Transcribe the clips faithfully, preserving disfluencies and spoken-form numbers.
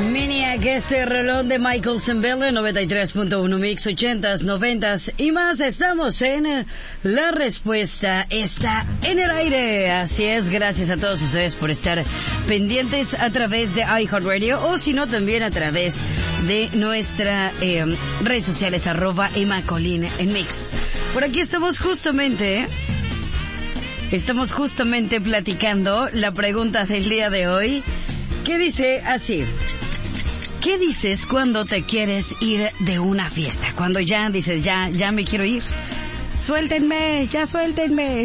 Miniac, este rolón de Michael Zambelli, noventa y tres punto uno Mix, ochentas, noventas y más. Estamos en La Respuesta está en el aire. Así es, gracias a todos ustedes por estar pendientes a través de iHeartRadio, o si no, también a través de nuestra eh, redes sociales, arroba Emma Colín en Mix. Por aquí estamos justamente... Estamos justamente platicando la pregunta del día de hoy, que dice así: ¿qué dices cuando te quieres ir de una fiesta? Cuando ya dices, ya, ya me quiero ir. Suéltenme, ya suéltenme.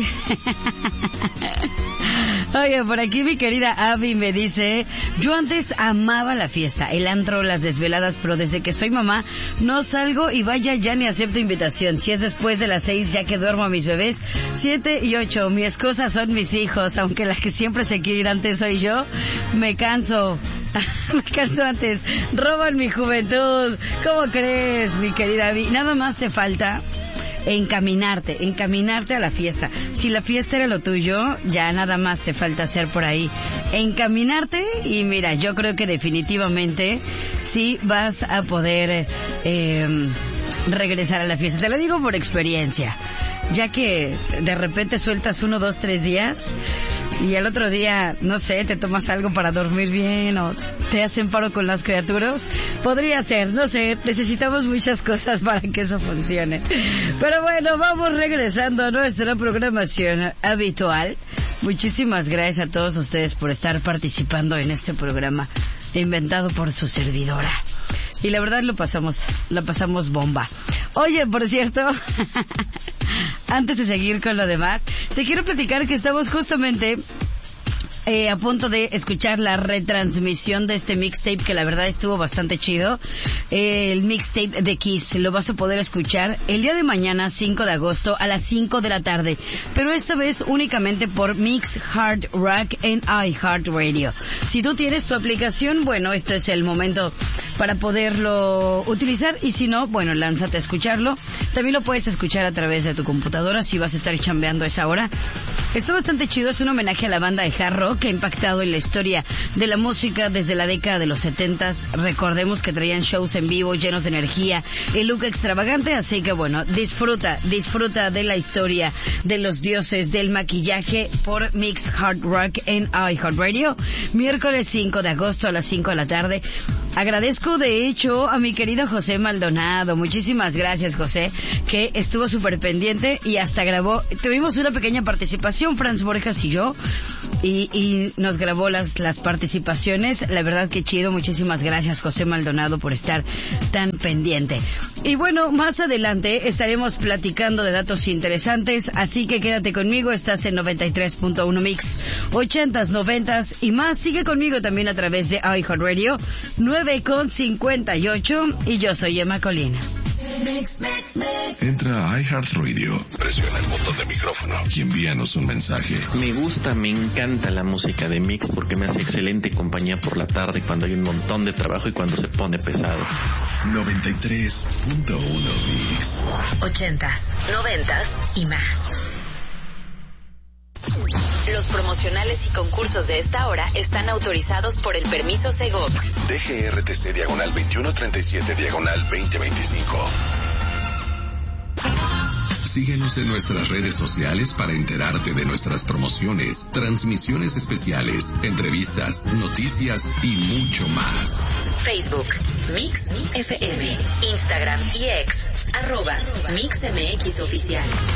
Oye, por aquí mi querida Abby me dice: yo antes amaba la fiesta, el antro, las desveladas, pero desde que soy mamá no salgo y vaya, ya ni acepto invitación. Si es después de las seis, ya que duermo a mis bebés, siete y ocho, mi excusa son mis hijos, aunque la que siempre se quiere ir antes soy yo, me canso. Me canso antes, roban mi juventud. ¿Cómo crees, mi querida Abby? Nada más te falta encaminarte, encaminarte a la fiesta. Si la fiesta era lo tuyo, ya nada más te falta hacer por ahí encaminarte, y mira, yo creo que definitivamente sí vas a poder eh, regresar a la fiesta. Te lo digo por experiencia, ya que de repente sueltas uno, dos, tres días y al otro día, no sé, te tomas algo para dormir bien o te hacen paro con las criaturas. Podría ser, no sé, necesitamos muchas cosas para que eso funcione. Pero bueno, vamos regresando a nuestra programación habitual. Muchísimas gracias a todos ustedes por estar participando en este programa inventado por su servidora. Y la verdad lo pasamos, la pasamos bomba. Oye, por cierto, antes de seguir con lo demás, te quiero platicar que estamos justamente Eh, a punto de escuchar la retransmisión de este mixtape, que la verdad estuvo bastante chido. Eh, el mixtape de Kiss lo vas a poder escuchar el día de mañana, cinco de agosto, a las cinco de la tarde, pero esta vez únicamente por Mix Hard Rock en iHeartRadio. Si tú tienes tu aplicación, bueno, este es el momento para poderlo utilizar, y si no, bueno, lánzate a escucharlo. También lo puedes escuchar a través de tu computadora si vas a estar chambeando a esa hora. Está bastante chido, es un homenaje a la banda de hard rock que ha impactado en la historia de la música desde la década de los setentas. Recordemos que traían shows en vivo llenos de energía, el look extravagante, así que bueno, disfruta, disfruta de la historia de los dioses del maquillaje por Mix Hard Rock en iHeartRadio, miércoles cinco de agosto a las cinco de la tarde. Agradezco de hecho a mi querido José Maldonado, muchísimas gracias José, que estuvo súper pendiente y hasta grabó. Tuvimos una pequeña participación, Franz Borjas y yo, y, y nos grabó las, las participaciones. La verdad que chido, muchísimas gracias José Maldonado por estar tan pendiente. Y bueno, más adelante estaremos platicando de datos interesantes, así que quédate conmigo. Estás en noventa y tres punto uno Mix, ochentas, noventas y más. Sigue conmigo también a través de iHeartRadio, nueve con cincuenta y ocho, y yo soy Emma Colina. Entra a iHeartRadio, presiona el botón de micrófono y envíanos un mensaje. Me gusta, me encanta la música de Mix porque me hace excelente compañía por la tarde cuando hay un montón de trabajo y cuando se pone pesado. noventa y tres punto uno Mix. Ochentas, noventas y más. Los promocionales y concursos de esta hora están autorizados por el permiso Segov. D G R T C diagonal veintiuno treinta y siete diagonal veinte veinticinco. Síguenos en nuestras redes sociales para enterarte de nuestras promociones, transmisiones especiales, entrevistas, noticias y mucho más. Facebook, Mix F M, Instagram y X, arroba Mix M X Oficial.